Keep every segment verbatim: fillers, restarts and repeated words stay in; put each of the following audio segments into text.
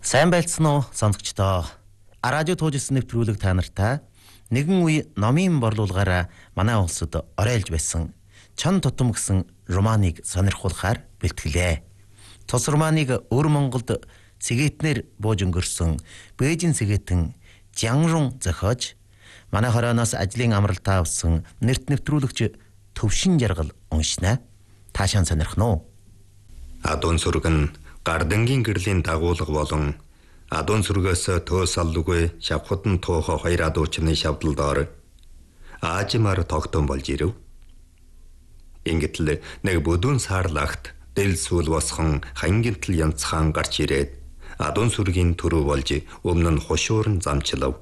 Сайн байлцсан уу сонсогчдоо. Радио туужсэн нэвтрүүлэг та нартай нэгэн үе номын борлуулгаараа манай улсад оройлж байсан Чон тутам гэсэн романыг сонирхуулахаар бэлтгэлээ. Тус романыг өвөр Монголд сэгээтнэр бууж өнгөрсөн Бээжин сэгээтэн Жангрун зохиож манай хорооноос ажлын амралтаа авсан нэрт нэвтрүүлэгч Төвшин Жаргал уншнаа. Таашаан сонирхно уу? Адуун сүргэн Гардангийн гэрлийн дагуулга болон Адуун сүргээс төө саллугүй шавхатан туухо хоёр адуучны шавдалдоор аажмаар тогтон болж ирэв. Ингэтэл нэг бүдүүн саарлагт дэл сүүл босхон хангинтал янцхан гарч ирээд Адуун сүргийн төрөв болж өмнө нь хушуурн замчлав.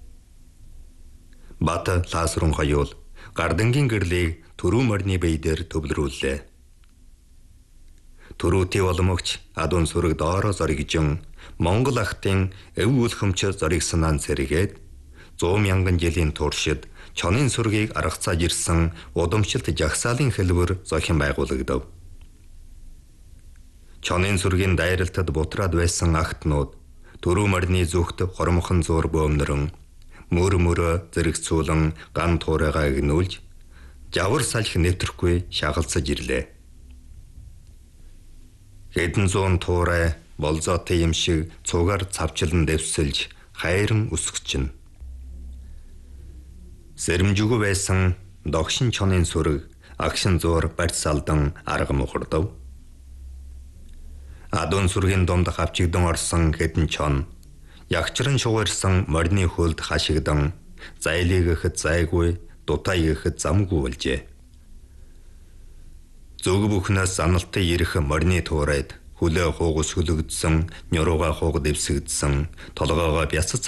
Бат лаасрун хоёул Гардангийн гэрлийг төрөв морины бие дээр төвлөрүүллээ. Төрөөтэй боломогч Адуун сүрэг доороо зоригжин Монгол ахтын эв үлхэмч зоригсанаа сэргээд зуун мянган жилийн туршид Чонын сүргийг аргацааж ирсэн удамшилт жагсаалын хэлбэр зохион байгуулагдав. Чонын сүргийн дайралтад бутраад байсан ахтнууд төрөв морины зүгт хормохон зуур бөөмнөрөн мөр мөрө зэрэгцүүлэн ган туурайгаа гинүүлж жавар салхи нэвтрэхгүй шагалцаж ирлээ. Хэдэн зуун туурай болзоотой юм шиг цугаар цавчлан дэвсэлж хайран өсгөчнө. Сэрэмжгүй байсан догшин Чонын сүрэг агшин зуур барьц салдан арга мухардав. Адуун сүргийн дунд хавчигдан орсон хэдэн чон ягчран шугаарсан морины хөлд хашигдан зайлыг ихэд зайгүй дутаа ихэд замгүй болжээ. Зүг бүхнээс заналтай ирэх морины туурайд хүлээ хуугс хөлөгдсөн, нёрууга хууг дэвсэгдсэн, толгоогоо бяцад